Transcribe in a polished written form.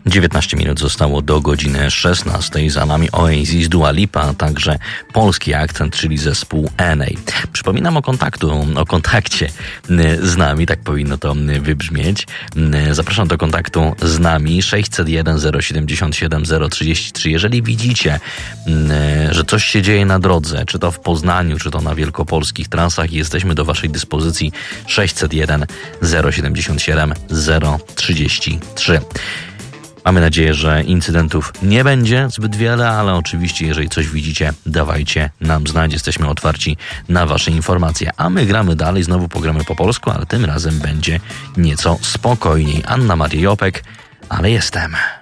19 minut zostało do godziny 16. Za nami Oasis, Dua Lipa, a także polski akcent, czyli zespół NA. Przypominam o kontakcie z nami, tak powinno to wybrzmieć. Zapraszam do kontaktu z nami 601 077 033. Jeżeli widzicie, że coś się dzieje na drodze, czy to w Poznaniu, czy to na wielkopolskich trasach, jesteśmy do waszej dyspozycji 601 077 033. Mamy nadzieję, że incydentów nie będzie zbyt wiele, ale oczywiście, jeżeli coś widzicie, dawajcie nam znać. Jesteśmy otwarci na wasze informacje. A my gramy dalej, znowu pogramy po polsku, ale tym razem będzie nieco spokojniej. Anna Maria Jopek, ale jestem.